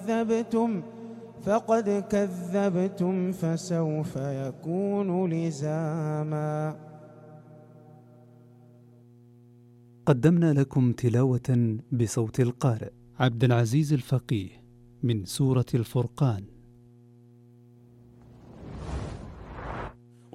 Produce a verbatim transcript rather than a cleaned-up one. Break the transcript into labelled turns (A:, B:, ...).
A: كذبتم فقد كذبتم فسوف يكون لزاما.
B: قدمنا لكم تلاوة بصوت القارئ عبد العزيز الفقيه من سورة الفرقان.